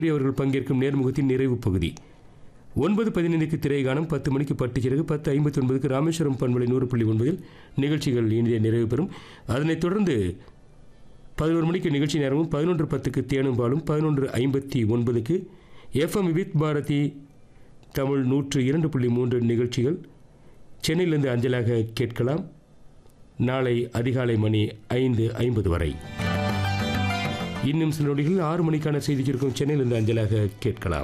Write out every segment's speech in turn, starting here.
அவர்கள் பங்கேற்கும் நேர்முகத்தின் நிறைவு பகுதி. 9:15க்கு திரைகாணம், 10 மணிக்கு பட்டுச்சிறகு, 10:59க்கு ராமேஸ்வரம் பண்பலை 100.9 நிகழ்ச்சிகள் இனிதே நிறைவு பெறும். அதனைத் தொடர்ந்து 11 மணிக்கு நிகழ்ச்சி நேரமும், 11:10க்கு தேனும் பாலும், 11:59க்கு எஃப்எம் வித் பாரதி தமிழ் 102.3 நிகழ்ச்சிகள் சென்னையிலிருந்து அஞ்சலாக கேட்கலாம். நாளை அதிகாலை மணி 5:50 வரை. இன்னும் சில நொடிகள் 6 மணிக்கான செய்தி சுருக்கம் சென்னையிலிருந்து அஞ்சலாக கேட்கலாம்.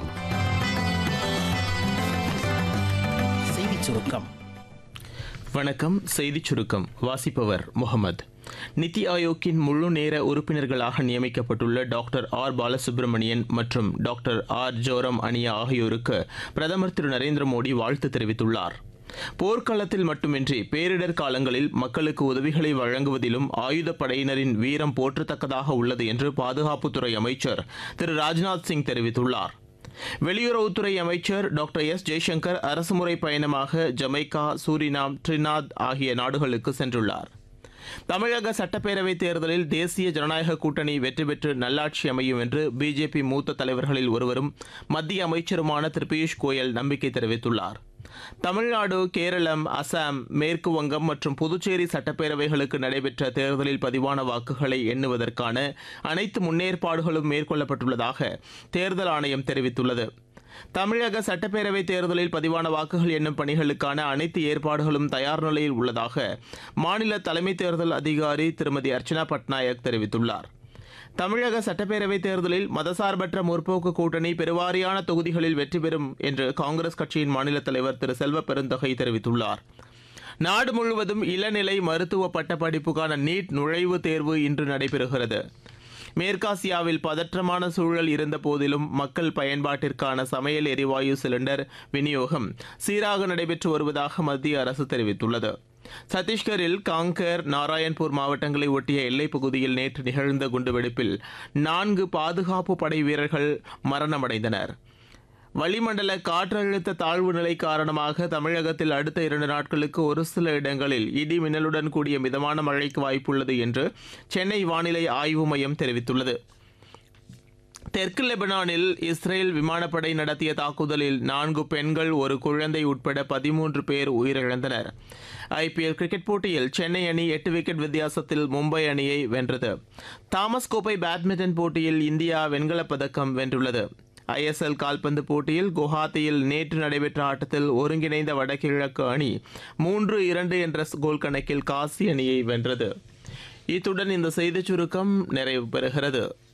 செய்திச் சுருக்கம். வணக்கம். செய்திச் சுருக்கம் வாசிப்பவர் முகமது. நித்தி ஆயோக்கின் முழு நேர உறுப்பினர்களாக நியமிக்கப்பட்டுள்ள டாக்டர் ஆர் பாலசுப்ரமணியன் மற்றும் டாக்டர் ஆர் ஜோரம் அனியா ஆகியோருக்கு பிரதமர் திரு நரேந்திர மோடி வாழ்த்து தெரிவித்துள்ளார். போர்க்களத்தில் மட்டுமின்றி பேரிடர் காலங்களில் மக்களுக்கு உதவிகளை வழங்குவதிலும் ஆயுதப்படையினரின் வீரம் போற்றத்தக்கதாக உள்ளது என்று பாதுகாப்புத்துறை அமைச்சர் திரு ராஜ்நாத் சிங் தெரிவித்துள்ளார். வெளியுறவுத்துறை அமைச்சர் டாக்டர் எஸ் ஜெய்சங்கர் அரசுமுறை பயணமாக ஜமைக்கா, சூரினாம், ட்ரினாத் ஆகிய நாடுகளுக்கு சென்றுள்ளார். தமிழக சட்டப்பேரவைத் தேர்தலில் தேசிய ஜனநாயக கூட்டணி வெற்றி பெற்று நல்லாட்சி அமையும் என்று பிஜேபி மூத்த தலைவர்களில் ஒருவரும் மத்திய அமைச்சருமான திரு பியூஷ் கோயல் நம்பிக்கை தெரிவித்துள்ளார். தமிழ்நாடு, கேரளம், அசாம், மேற்கு வங்கம் மற்றும் புதுச்சேரி சட்டப்பேரவைகளுக்கு நடைபெற்ற தேர்தலில் பதிவான வாக்குகளை எண்ணுவதற்கான அனைத்து முன்னேற்பாடுகளும் மேற்கொள்ளப்பட்டுள்ளதாக தேர்தல் ஆணையம் தெரிவித்துள்ளது. தமிழக சட்டப்பேரவைத் தேர்தலில் பதிவான வாக்குகள் எண்ணும் பணிகளுக்கான அனைத்து ஏற்பாடுகளும் தயார் நிலையில் உள்ளதாக மாநில தலைமை தேர்தல் அதிகாரி திருமதி அர்ச்சனா பட்நாயக் தெரிவித்துள்ளார். தமிழக சட்டப்பேரவைத் தேர்தலில் மதசார்பற்ற முற்போக்கு கூட்டணி பெருவாரியான தொகுதிகளில் வெற்றி பெறும் என்று காங்கிரஸ் கட்சியின் மாநில தலைவர் திரு செல்வ பெருந்தகை தெரிவித்துள்ளார். நாடு முழுவதும் இளநிலை மருத்துவ பட்டப்படிப்புக்கான நீட் நுழைவுத் தேர்வு இன்று நடைபெறுகிறது. மேற்காசியாவில் பதற்றமான சூழல் இருந்த போதிலும் மக்கள் பயன்பாட்டிற்கான சமையல் எரிவாயு சிலிண்டர் விநியோகம் சீராக நடைபெற்று வருவதாக மத்திய அரசு தெரிவித்துள்ளது. சத்தீஸ்கரில் காங்கர், நாராயண்பூர் மாவட்டங்களை ஒட்டிய எல்லைப் பகுதியில் நேற்று நிகழ்ந்த குண்டுவெடிப்பில் 4 பாதுகாப்பு படை வீரர்கள் மரணமடைந்தனர். வளிமண்டல காற்றழுத்த தாழ்வு நிலை காரணமாக தமிழகத்தில் அடுத்த 2 நாட்களுக்கு ஒரு சில இடங்களில் இடி மின்னலுடன் கூடிய மிதமான மழைக்கு வாய்ப்புள்ளது என்று சென்னை வானிலை ஆய்வு மையம் தெரிவித்துள்ளது. தெற்கு லெபனானில் இஸ்ரேல் விமானப்படை நடத்திய தாக்குதலில் 4 பெண்கள், ஒரு குழந்தை உட்பட 13 பேர் உயிரிழந்தனர். IPL கிரிக்கெட் போட்டியில் சென்னை அணி 8 விக்கெட் வித்தியாசத்தில் மும்பை அணியை வென்றது. தாமஸ் கோப்பை பேட்மிண்டன் போட்டியில் இந்தியா வெண்கலப் பதக்கம் வென்றுள்ளது. ISL கால்பந்து போட்டியில் குவஹாத்தியில் நேற்று நடைபெற்ற ஆட்டத்தில் ஒருங்கிணைந்த வடகிழக்கு அணி 3-2 என்ற கோல் கணக்கில் காசி அணியை வென்றது. இத்துடன் இந்த செய்திச் சுருக்கம் நிறைவு பெறுகிறது.